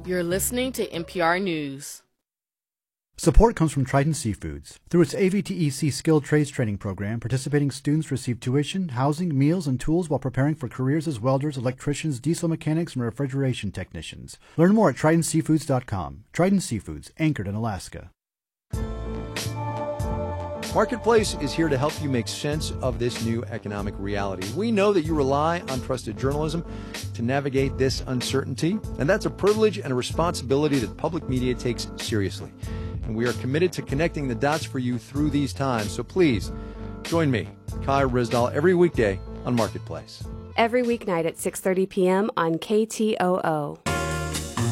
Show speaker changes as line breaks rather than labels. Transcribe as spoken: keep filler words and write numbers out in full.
You're listening to N P R News.
Support comes from Trident Seafoods. Through its A V T E C skilled trades training program, participating students receive tuition, housing, meals, and tools while preparing for careers as welders, electricians, diesel mechanics, and refrigeration technicians. Learn more at trident seafoods dot com. Trident Seafoods, anchored in Alaska.
Marketplace is here to help you make sense of this new economic reality. We know that you rely on trusted journalism to navigate this uncertainty, and that's a privilege and a responsibility that public media takes seriously. And we are committed to connecting the dots for you through these times. So please, join me, Kai Ryssdal, every weekday on Marketplace.
Every weeknight at six thirty p.m. on K T O O.